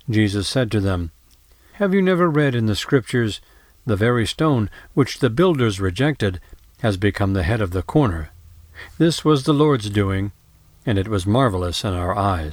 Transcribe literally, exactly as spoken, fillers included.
Jesus said to them, "Have you never read in the Scriptures, 'The very stone which the builders rejected has become the head of the corner'? This was the Lord's doing, and it was marvelous in our eyes."